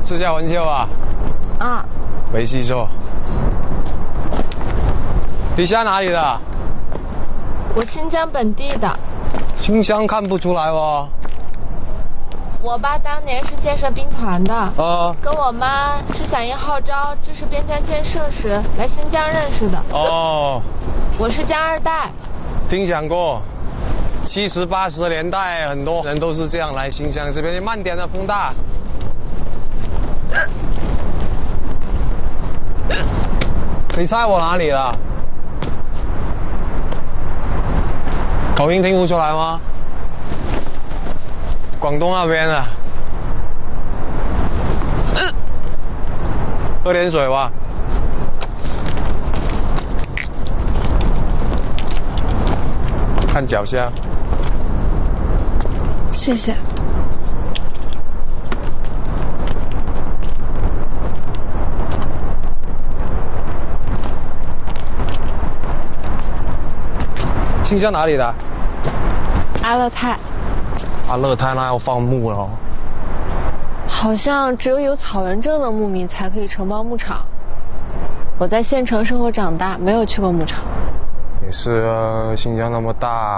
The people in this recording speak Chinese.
私家文秀啊？ 啊。 没记错。你家哪里的？ 我新疆本地的。 新疆看不出来哦。 我爸当年是建设兵团的，跟我妈是响应号召支持边疆建设时来新疆认识的。 哦。 我是江二代。 听讲过，70、80年代很多人都是这样来新疆这边。你慢点啊，风大。你猜我哪里了？口音听不出来吗？广东那边的。喝点水吧。看脚下。 谢谢。 新疆哪里的？ 阿勒泰。 阿勒泰那要放牧了哦。 好像只有草原证的牧民才可以承包牧场。我在县城生活长大，没有去过牧场。 也是啊，新疆那么大。